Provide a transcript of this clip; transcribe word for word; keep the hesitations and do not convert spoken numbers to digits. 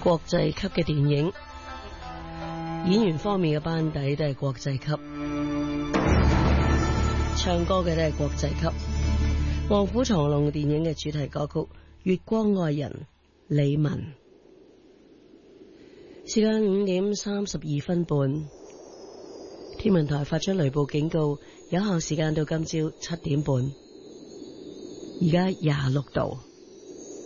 國際級嘅電影，演員方面嘅班底都係國際級，唱歌嘅都係國際級。臥虎藏龍電影嘅主題歌曲《月光愛人》，李玟。時間五點三十二分半，天文台發出雷暴警告，有效時間到今朝七點半。而家廿六度。